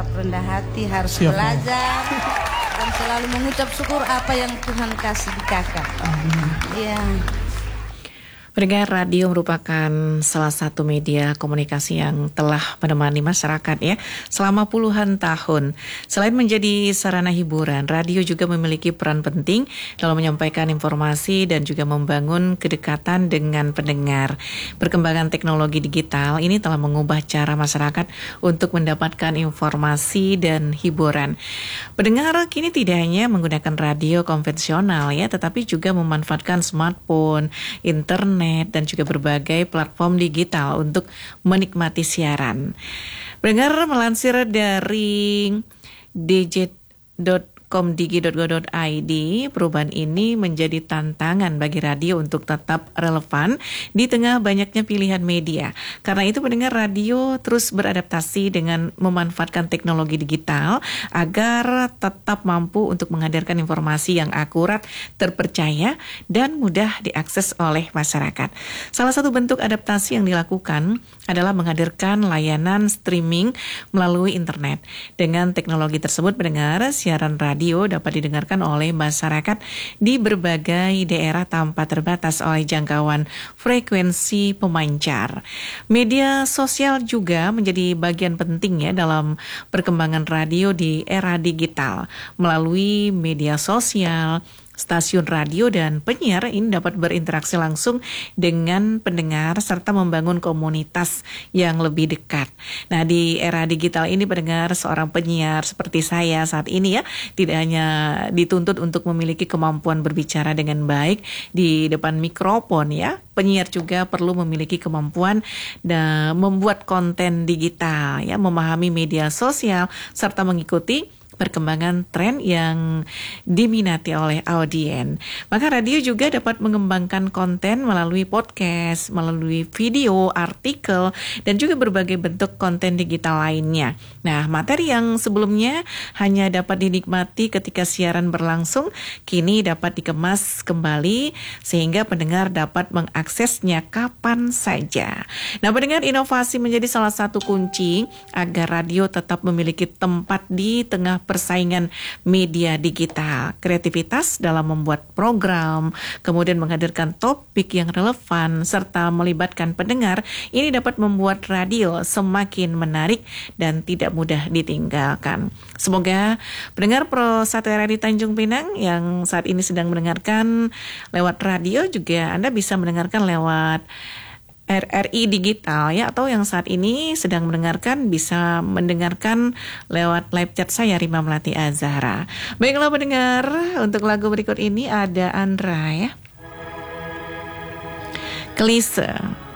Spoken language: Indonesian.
tetap rendah hati, harus Siap, belajar dan selalu mengucap syukur apa yang Tuhan kasih di kakak. Iya. Pendengar, radio merupakan salah satu media komunikasi yang telah menemani masyarakat ya selama puluhan tahun. Selain menjadi sarana hiburan, radio juga memiliki peran penting dalam menyampaikan informasi dan juga membangun kedekatan dengan pendengar. Perkembangan teknologi digital ini telah mengubah cara masyarakat untuk mendapatkan informasi dan hiburan. Pendengar kini tidak hanya menggunakan radio konvensional ya, tetapi juga memanfaatkan smartphone, internet, dan juga berbagai platform digital untuk menikmati siaran. Pendengar, melansir dari digi.go.id, perubahan ini menjadi tantangan bagi radio untuk tetap relevan di tengah banyaknya pilihan media. Karena itu pendengar, radio terus beradaptasi dengan memanfaatkan teknologi digital agar tetap mampu untuk menghadirkan informasi yang akurat, terpercaya, dan mudah diakses oleh masyarakat. Salah satu bentuk adaptasi yang dilakukan adalah menghadirkan layanan streaming melalui internet. Dengan teknologi tersebut, pendengar, siaran radio dapat didengarkan oleh masyarakat di berbagai daerah tanpa terbatas oleh jangkauan frekuensi pemancar. Media sosial juga menjadi bagian penting ya dalam perkembangan radio di era digital. Melalui media sosial, stasiun radio dan penyiar ini dapat berinteraksi langsung dengan pendengar serta membangun komunitas yang lebih dekat. Nah, di era digital ini pendengar, seorang penyiar seperti saya saat ini ya, tidak hanya dituntut untuk memiliki kemampuan berbicara dengan baik di depan mikrofon ya, penyiar juga perlu memiliki kemampuan dan membuat konten digital ya, memahami media sosial serta mengikuti perkembangan tren yang diminati oleh audien. Maka radio juga dapat mengembangkan konten melalui podcast, melalui video, artikel, dan juga berbagai bentuk konten digital lainnya. Nah, materi yang sebelumnya hanya dapat dinikmati ketika siaran berlangsung, kini dapat dikemas kembali sehingga pendengar dapat mengaksesnya kapan saja. Nah, pendengar, inovasi menjadi salah satu kunci agar radio tetap memiliki tempat di tengah persaingan media digital. Kreativitas dalam membuat program, kemudian menghadirkan topik yang relevan, serta melibatkan pendengar, ini dapat membuat radio semakin menarik dan tidak mudah ditinggalkan. Semoga pendengar Pro 1 RRI di Tanjung Pinang yang saat ini sedang mendengarkan lewat radio, juga Anda bisa mendengarkan lewat RRI Digital ya, atau yang saat ini sedang mendengarkan bisa mendengarkan lewat live chat saya, Rima Melati Azhara. Baiklah pendengar, untuk lagu berikut ini ada Andra ya, Klise.